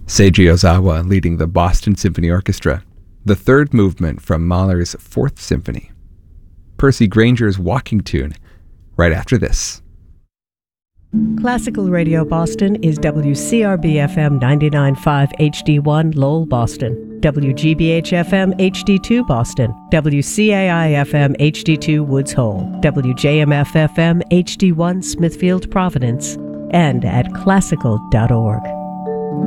Seiji Ozawa leading the Boston Symphony Orchestra, the third movement from Mahler's Fourth Symphony. Percy Granger's Walking Tune, right after this. Classical Radio Boston is WCRB-FM 99.5 HD1 Lowell, Boston, WGBH-FM HD2 Boston, WCAI-FM HD2 Woods Hole, WJMF-FM HD1 Smithfield, Providence, and at classical.org.